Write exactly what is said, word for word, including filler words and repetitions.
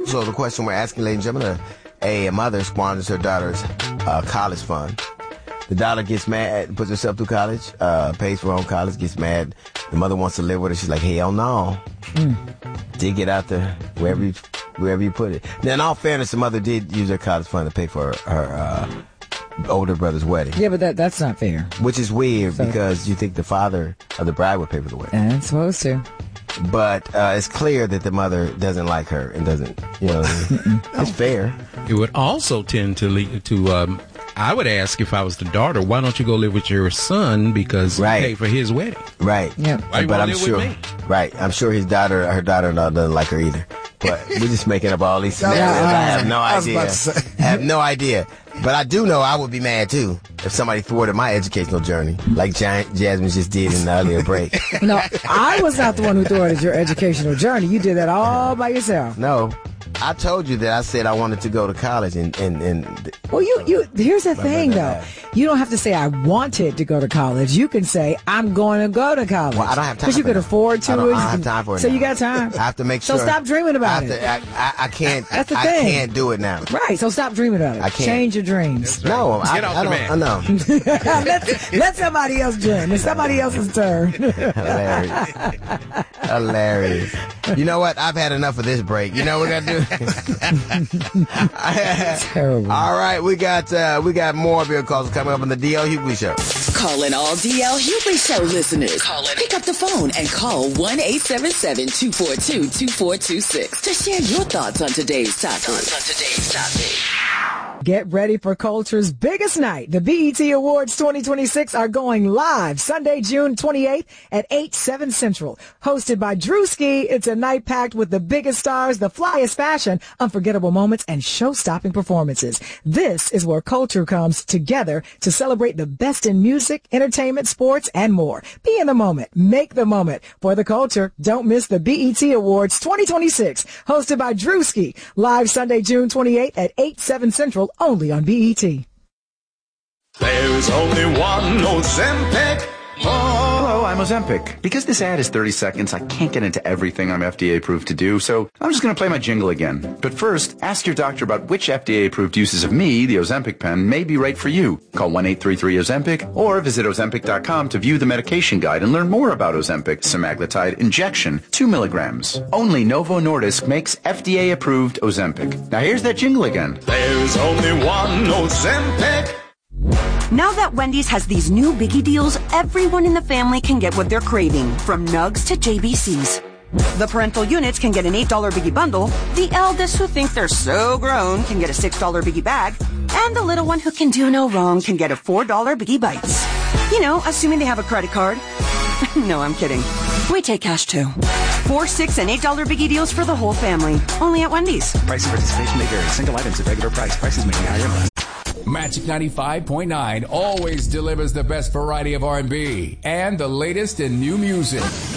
so the question we're asking, ladies and gentlemen, a, a mother squanders her daughter's uh, college fund. The daughter gets mad, puts herself through college, uh, pays for her own college, gets mad. The mother wants to live with her. She's like, hell no. Mm. Dig it out there, wherever you, wherever you put it. Now, in all fairness, the mother did use her college fund to pay for her, her uh, older brother's wedding. Yeah, but that that's not fair. Which is weird so, because you think the father of the bride would pay for the wedding. And it's supposed to. But uh, it's clear that the mother doesn't like her and doesn't, you know, it's fair. It would also tend to lead to, um, I would ask if I was the daughter, why don't you go live with your son because right. you pay for his wedding? Right. Yeah. Why you but want I'm to live sure, with me? Right. I'm sure his daughter, her daughter-in-law doesn't like her either. But we're just making up all these scenarios. Yeah, I have no I was idea. about to say. I have no idea. But I do know I would be mad too if somebody thwarted my educational journey, like Jasmine just did in the earlier break. No, I was not the one who thwarted your educational journey. You did that all by yourself. No. I told you that I said I wanted to go to college and, and, and well, you, you, here's the thing though. You don't have to say I wanted to go to college. You can say I'm going to go to college. Well, I don't have time. Because you for could that. afford to. I don't, it. I don't have time for it. So now. you got time. I have to make sure. So stop dreaming about I it. To, I, I, I can't. That's the I thing. can't do it now. Right. So stop dreaming about it. I can't. Change your dreams. Right. No, Get I, off I the don't. man. I know. let, let somebody else dream. It's somebody else's turn. Hilarious. Hilarious. You know what? I've had enough of this break. You know what we're gonna do? Terrible. All right, we got uh, we got more of your calls coming up on the D L Hughley Show. Calling all D L Hughley Show listeners. Call it. Pick up the phone and call one eight seven seven, two four two, two four two six to share your thoughts on today's topic. Thoughts on today's topic. Get ready for culture's biggest night. The B E T Awards twenty twenty-six are going live Sunday, June twenty-eighth at eight, seven Central. Hosted by Drewski, it's a night packed with the biggest stars, the flyest fashion, unforgettable moments, and show-stopping performances. This is where culture comes together to celebrate the best in music, entertainment, sports, and more. Be in the moment. Make the moment for the culture. Don't miss the B E T Awards twenty twenty-six, hosted by Drewski. Live Sunday, June twenty-eighth at eight, seven Central. Only on B E T. There's only one Ozempic. Hello, I'm Ozempic. Because this ad is thirty seconds, I can't get into everything I'm F D A approved to do, so I'm just going to play my jingle again. But first, ask your doctor about which F D A approved uses of me, the Ozempic pen, may be right for you. Call one eight three three Ozempic or visit Ozempic dot com to view the medication guide and learn more about Ozempic semaglutide injection, two milligrams. Only Novo Nordisk makes F D A approved Ozempic. Now here's that jingle again. There's only one Ozempic. Now that Wendy's has these new biggie deals, everyone in the family can get what they're craving, from nugs to J B Cs. The parental units can get an eight dollar biggie bundle, the eldest who think they're so grown can get a six dollar biggie bag, and the little one who can do no wrong can get a four dollar biggie bites. You know, assuming they have a credit card. No, I'm kidding. We take cash too. Four, six, and eight dollar biggie deals for the whole family. Only at Wendy's. Price and participation may vary. Single items at regular price. Prices may be higher. Magic ninety-five point nine always delivers the best variety of R and B and the latest in new music.